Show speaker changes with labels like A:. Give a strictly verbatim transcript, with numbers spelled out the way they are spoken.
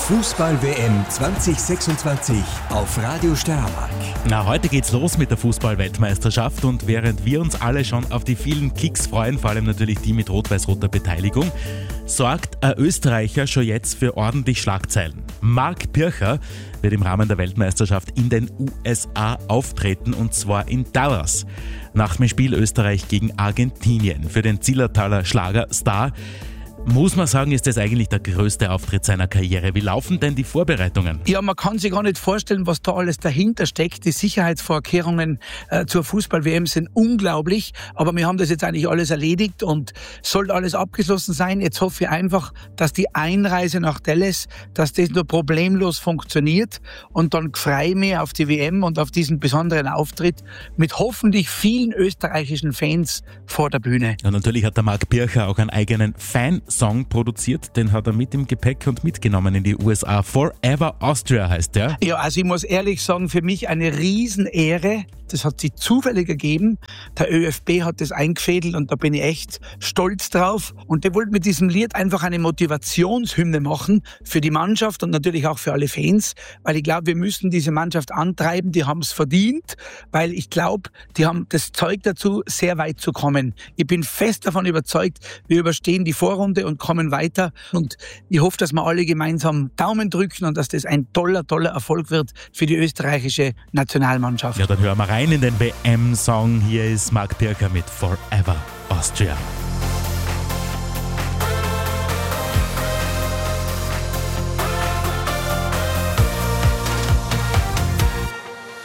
A: Fußball-W M zwanzig sechsundzwanzig auf Radio Steiermark.
B: Na, heute geht's los mit der Fußball-Weltmeisterschaft und während wir uns alle schon auf die vielen Kicks freuen, vor allem natürlich die mit rot-weiß-roter Beteiligung, sorgt ein Österreicher schon jetzt für ordentlich Schlagzeilen. Marc Pircher wird im Rahmen der Weltmeisterschaft in den U S A auftreten und zwar in Dallas. Nach dem Spiel Österreich gegen Argentinien. Für den Zillertaler Schlagerstar muss man sagen, ist das eigentlich der größte Auftritt seiner Karriere. Wie laufen denn die Vorbereitungen?
C: Ja, man kann sich gar nicht vorstellen, was da alles dahinter steckt. Die Sicherheitsvorkehrungen äh, zur Fußball-W M sind unglaublich, aber wir haben das jetzt eigentlich alles erledigt und sollte alles abgeschlossen sein. Jetzt hoffe ich einfach, dass die Einreise nach Dallas, dass das nur problemlos funktioniert und dann freue ich mich auf die W M und auf diesen besonderen Auftritt mit hoffentlich vielen österreichischen Fans vor der Bühne.
B: Und natürlich hat der Marc Pircher auch einen eigenen Fan Song produziert, den hat er mit im Gepäck und mitgenommen in die U S A. Forever Austria heißt der.
C: Ja, also ich muss ehrlich sagen, für mich eine Riesenehre. Das hat sich zufällig ergeben. Der ÖFB hat das eingefädelt und da bin ich echt stolz drauf. Und der wollte mit diesem Lied einfach eine Motivationshymne machen für die Mannschaft und natürlich auch für alle Fans, weil ich glaube, wir müssen diese Mannschaft antreiben, die haben es verdient, weil ich glaube, die haben das Zeug dazu, sehr weit zu kommen. Ich bin fest davon überzeugt, wir überstehen die Vorrunde und kommen weiter und ich hoffe, dass wir alle gemeinsam Daumen drücken und dass das ein toller, toller Erfolg wird für die österreichische Nationalmannschaft.
B: Ja, dann hören wir rein in den W M-Song. Hier ist Marc Pircher mit Forever Austria.